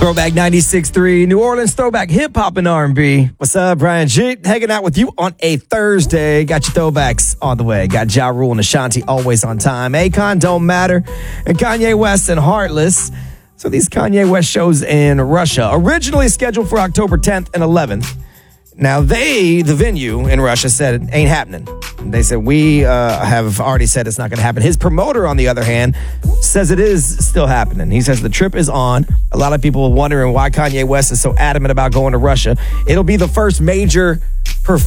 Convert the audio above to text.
Throwback 96.3, New Orleans throwback hip hop and R&B. What's up, Brian G? Hanging out with you on a Thursday. Got your throwbacks on the way. Got Ja Rule and Ashanti always on time. Akon, Don't Matter, and Kanye West and Heartless. So these Kanye West shows in Russia, originally scheduled for October 10th and 11th. Now the venue in Russia said it ain't happening. They said, we have already said it's not going to happen. His promoter, on the other hand, says it is still happening. He says the trip is on. A lot of people are wondering why Kanye West is so adamant about going to Russia. It'll be the first major